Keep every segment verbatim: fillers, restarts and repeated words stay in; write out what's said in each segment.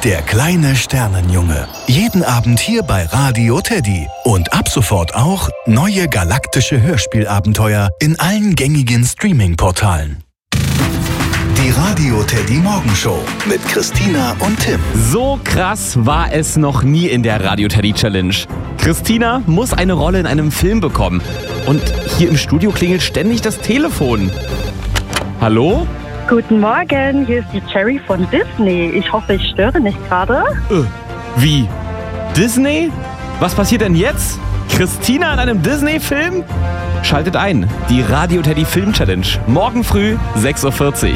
der kleine Sternenjunge. Jeden Abend hier bei Radio Teddy. Und ab sofort auch neue galaktische Hörspielabenteuer in allen gängigen Streaming-Portalen. Die Radio Teddy Morgenshow mit Christina und Tim. So krass war es noch nie in der Radio Teddy Challenge. Christina muss eine Rolle in einem Film bekommen. Und hier im Studio klingelt ständig das Telefon. Hallo? Guten Morgen, hier ist die Cherry von Disney. Ich hoffe, ich störe nicht gerade. Äh, wie? Disney? Was passiert denn jetzt? Christina in einem Disney-Film? Schaltet ein, die Radio Teddy Film Challenge. Morgen früh, sechs Uhr vierzig.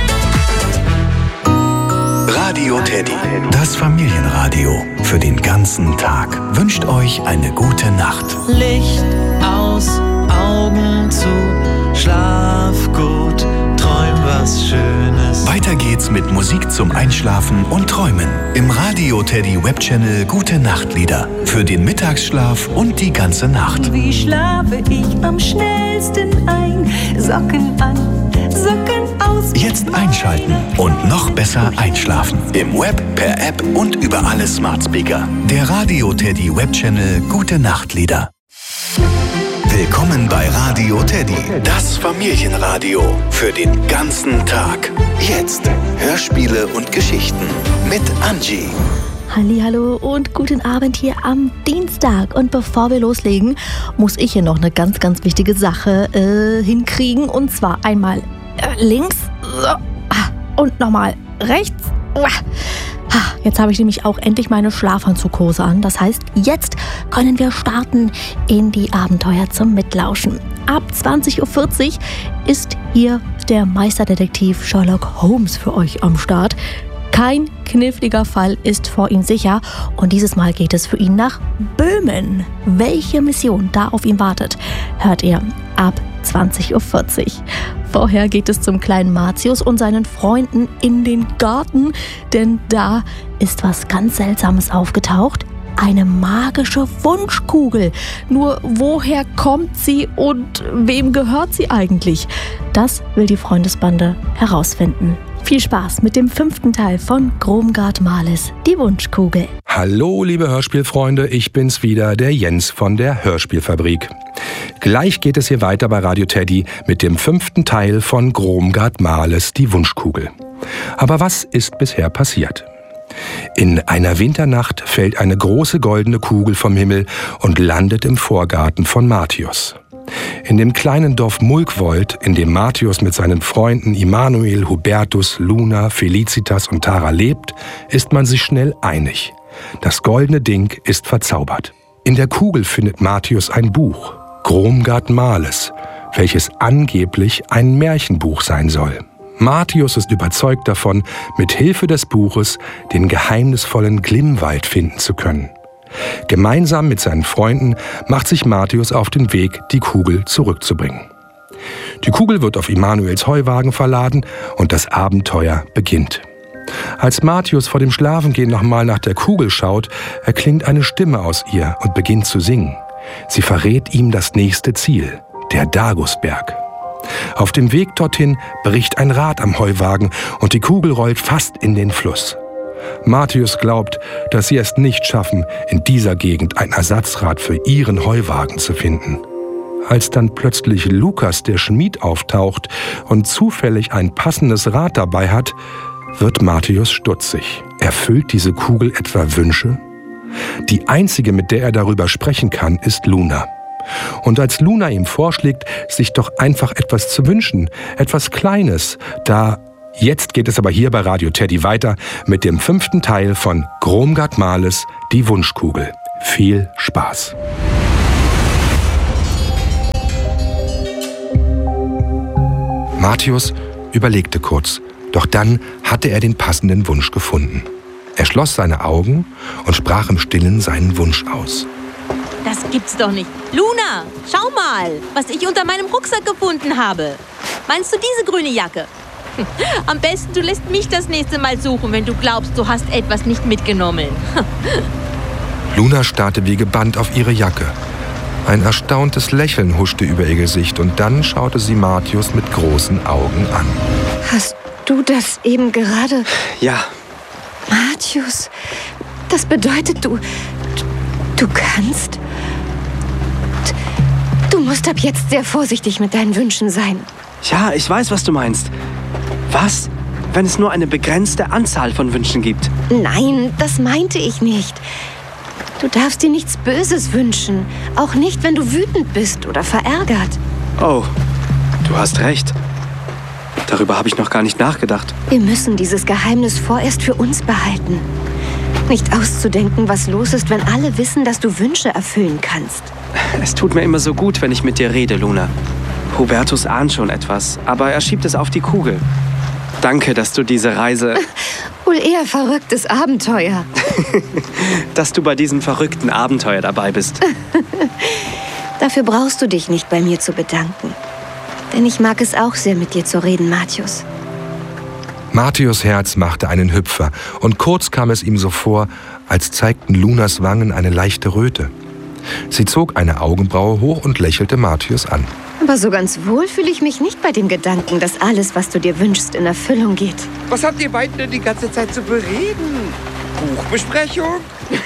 Radio Teddy, das Familienradio für den ganzen Tag. Wünscht euch eine gute Nacht. Licht aus, Augen zu, schlaf gut, träum was Schönes. Weiter geht's mit Musik zum Einschlafen und Träumen. Im Radio Teddy Webchannel Gute Nachtlieder. Für den Mittagsschlaf und die ganze Nacht. Wie schlafe ich am schnellsten ein? Socken an, Socken aus. Jetzt einschalten und noch besser einschlafen. Im Web, per App und über alle Smart Speaker. Der Radio Teddy Webchannel Gute Nachtlieder. Willkommen bei Radio Teddy, das Familienradio für den ganzen Tag. Jetzt Hörspiele und Geschichten mit Angie. Hallihallo und guten Abend hier am Dienstag. Und bevor wir loslegen, muss ich hier noch eine ganz, ganz wichtige Sache äh, hinkriegen. Und zwar einmal äh, links so, und nochmal rechts. Jetzt habe ich nämlich auch endlich meine Schlafanzughose an. Das heißt, jetzt können wir starten in die Abenteuer zum Mitlauschen. Ab zwanzig Uhr vierzig ist hier der Meisterdetektiv Sherlock Holmes für euch am Start. Kein kniffliger Fall ist vor ihm sicher und dieses Mal geht es für ihn nach Böhmen. Welche Mission da auf ihn wartet, hört ihr ab zwanzig Uhr vierzig. Vorher geht es zum kleinen Martius und seinen Freunden in den Garten, denn da ist was ganz Seltsames aufgetaucht. Eine magische Wunschkugel. Nur woher kommt sie und wem gehört sie eigentlich? Das will die Freundesbande herausfinden. Viel Spaß mit dem fünften Teil von Gromgard Marlis, die Wunschkugel. Hallo, liebe Hörspielfreunde, ich bin's wieder, der Jens von der Hörspielfabrik. Gleich geht es hier weiter bei Radio Teddy mit dem fünften Teil von Gromgard Marlis, die Wunschkugel. Aber was ist bisher passiert? In einer Winternacht fällt eine große goldene Kugel vom Himmel und landet im Vorgarten von Martius. In dem kleinen Dorf Mulkwold, in dem Martius mit seinen Freunden Immanuel, Hubertus, Luna, Felicitas und Tara lebt, ist man sich schnell einig. Das goldene Ding ist verzaubert. In der Kugel findet Martius ein Buch, Gromgard Marlis, welches angeblich ein Märchenbuch sein soll. Martius ist überzeugt davon, mit Hilfe des Buches den geheimnisvollen Glimwald finden zu können. Gemeinsam mit seinen Freunden macht sich Martius auf den Weg, die Kugel zurückzubringen. Die Kugel wird auf Immanuels Heuwagen verladen und das Abenteuer beginnt. Als Martius vor dem Schlafengehen nochmal nach der Kugel schaut, erklingt eine Stimme aus ihr und beginnt zu singen. Sie verrät ihm das nächste Ziel, der Dagusberg. Auf dem Weg dorthin bricht ein Rad am Heuwagen und die Kugel rollt fast in den Fluss. Martius glaubt, dass sie es nicht schaffen, in dieser Gegend ein Ersatzrad für ihren Heuwagen zu finden. Als dann plötzlich Lukas, der Schmied, auftaucht und zufällig ein passendes Rad dabei hat, wird Martius stutzig. Erfüllt diese Kugel etwa Wünsche? Die einzige, mit der er darüber sprechen kann, ist Luna. Und als Luna ihm vorschlägt, sich doch einfach etwas zu wünschen, etwas Kleines, da... Jetzt geht es aber hier bei Radio Teddy weiter mit dem fünften Teil von Gromgard Marlis, die Wunschkugel. Viel Spaß! Martius überlegte kurz, doch dann hatte er den passenden Wunsch gefunden. Er schloss seine Augen und sprach im Stillen seinen Wunsch aus. Das gibt's doch nicht. Luna, schau mal, was ich unter meinem Rucksack gefunden habe. Meinst du diese grüne Jacke? Am besten, du lässt mich das nächste Mal suchen, wenn du glaubst, du hast etwas nicht mitgenommen. Luna starrte wie gebannt auf ihre Jacke. Ein erstauntes Lächeln huschte über ihr Gesicht und dann schaute sie Martius mit großen Augen an. Hast du das eben gerade? Ja, Martius, das bedeutet, du... Du kannst... Du musst ab jetzt sehr vorsichtig mit deinen Wünschen sein. Ja, ich weiß, was du meinst. Was, wenn es nur eine begrenzte Anzahl von Wünschen gibt? Nein, das meinte ich nicht. Du darfst dir nichts Böses wünschen. Auch nicht, wenn du wütend bist oder verärgert. Oh, du hast recht. Darüber habe ich noch gar nicht nachgedacht. Wir müssen dieses Geheimnis vorerst für uns behalten. Nicht auszudenken, was los ist, wenn alle wissen, dass du Wünsche erfüllen kannst. Es tut mir immer so gut, wenn ich mit dir rede, Luna. Hubertus ahnt schon etwas, aber er schiebt es auf die Kugel. Danke, dass du diese Reise... Wohl eher verrücktes Abenteuer. Dass du bei diesem verrückten Abenteuer dabei bist. Dafür brauchst du dich nicht bei mir zu bedanken. Denn ich mag es auch sehr, mit dir zu reden, Martius. Martius' Herz machte einen Hüpfer und kurz kam es ihm so vor, als zeigten Lunas Wangen eine leichte Röte. Sie zog eine Augenbraue hoch und lächelte Martius an. Aber so ganz wohl fühle ich mich nicht bei dem Gedanken, dass alles, was du dir wünschst, in Erfüllung geht. Was habt ihr beiden denn die ganze Zeit zu bereden? Buchbesprechung?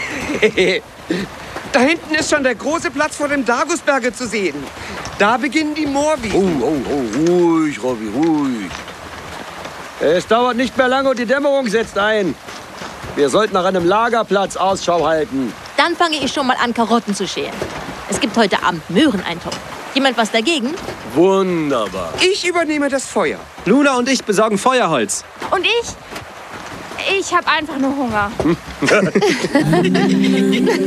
Da hinten ist schon der große Platz vor dem Dagusberge zu sehen. Da beginnen die Moorwiesen. Oh, oh, oh, ruhig, Robby, ruhig. Es dauert nicht mehr lange und die Dämmerung setzt ein. Wir sollten nach einem Lagerplatz Ausschau halten. Dann fange ich schon mal an, Karotten zu schälen. Es gibt heute Abend Möhreneintopf. Jemand was dagegen? Wunderbar. Ich übernehme das Feuer. Luna und ich besorgen Feuerholz. Und ich? Ich habe einfach nur Hunger.